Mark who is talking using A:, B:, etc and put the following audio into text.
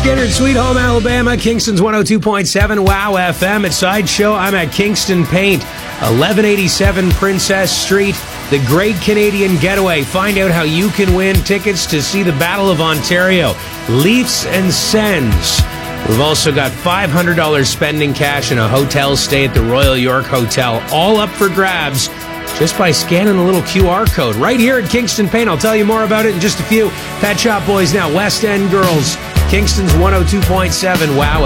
A: Skinner, Sweet Home Alabama, Kingston's 102.7 WOW FM. At Sideshow, I'm at Kingston Paint, 1187 Princess Street, the Great Canadian Getaway. Find out how you can win tickets to see the Battle of Ontario, Leafs and Sens. We've also got $500 spending cash and a hotel stay at the Royal York Hotel, all up for grabs just by scanning the little QR code right here at Kingston Paint. I'll tell you more about it in just a few. Pet Shop Boys now, West End Girls, Kingston's 102.7 WOW.